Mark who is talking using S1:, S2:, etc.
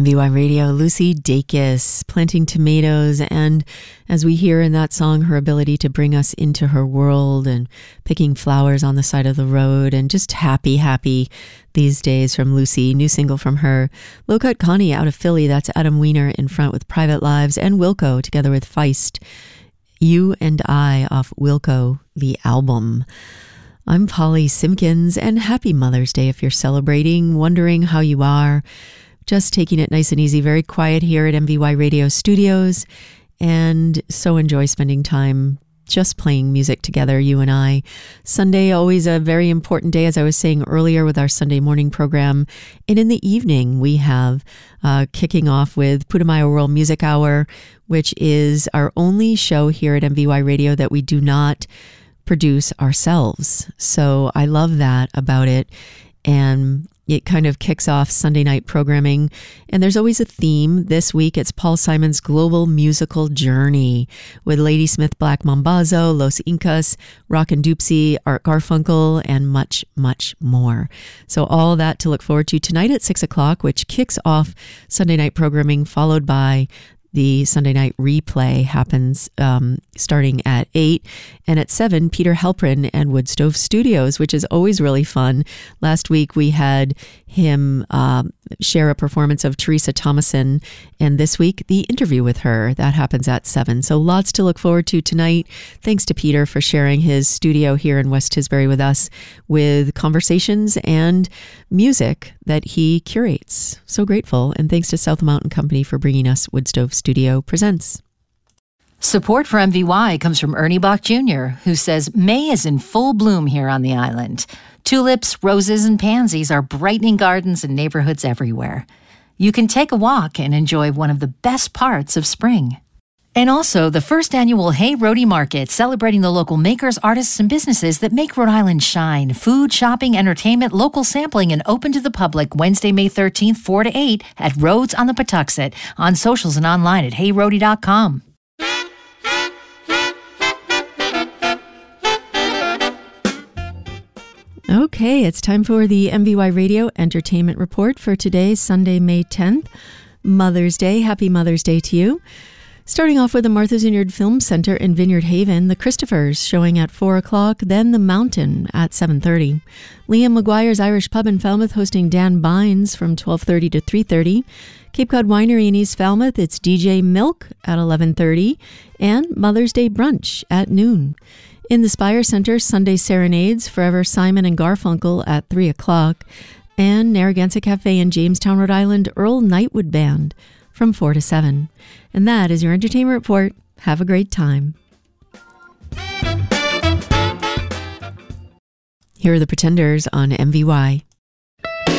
S1: MVY Radio, Lucy Dacus, planting tomatoes, and as we hear in that song, her ability to bring us into her world and picking flowers on the side of the road and just happy these days from Lucy. New single from her. Low Cut Connie out of Philly, that's Adam Weiner in front with Private Lives, and Wilco together with Feist. You and I off Wilco, the album. I'm Polly Simpkins, and happy Mother's Day if you're celebrating, wondering how you are. Just taking it nice and easy, very quiet here at MVY Radio Studios, and so enjoy spending time just playing music together, you and I. Sunday, always a very important day, as I was saying earlier, with our Sunday morning program. And in the evening, we have kicking off with Putumayo World Music Hour, which is our only show here at MVY Radio that we do not produce ourselves. So I love that about it. And it kind of kicks off Sunday night programming. And there's always a theme. This week, it's Paul Simon's Global Musical Journey with Ladysmith Black Mambazo, Los Incas, Rockin' Doopsie, Art Garfunkel, and much, much more. So all that to look forward to tonight at 6 o'clock, which kicks off Sunday night programming, followed by the Sunday night replay happens starting at 8. And at 7, Peter Halprin and Woodstove Studios, which is always really fun. Last week, we had him share a performance of Teresa Thomason. And this week, the interview with her. That happens at 7. So lots to look forward to tonight. Thanks to Peter for sharing his studio here in West Tisbury with us with conversations and music that he curates. So grateful. And thanks to South Mountain Company for bringing us Woodstove Studio Presents.
S2: Support for MVY comes from Ernie Bach Jr., who says May is in full bloom here on the island. Tulips, roses, and pansies are brightening gardens and neighborhoods everywhere. You can take a walk and enjoy one of the best parts of spring. And also, the first annual Hey Rhody Market, celebrating the local makers, artists, and businesses that make Rhode Island shine. Food, shopping, entertainment, local sampling, and open to the public Wednesday, May 13th, 4 to 8 at Rhodes on the Patuxent, on socials and online at heyrhody.com.
S1: Okay, it's time for the MVY Radio Entertainment Report for today, Sunday, May 10th, Mother's Day. Happy Mother's Day to you. Starting off with the Martha's Vineyard Film Center in Vineyard Haven, The Christophers showing at 4 o'clock, then The Mountain at 7:30. Liam McGuire's Irish Pub in Falmouth hosting Dan Bynes from 12:30 to 3:30. Cape Cod Winery in East Falmouth, it's DJ Milk at 11:30, and Mother's Day Brunch at noon. In the Spire Center, Sunday Serenades, Forever Simon and Garfunkel at 3 o'clock, and Narragansett Cafe in Jamestown, Rhode Island, Earl Nightwood Band from 4 to 7. And that is your entertainment report. Have a great time. Here are the Pretenders on MVY.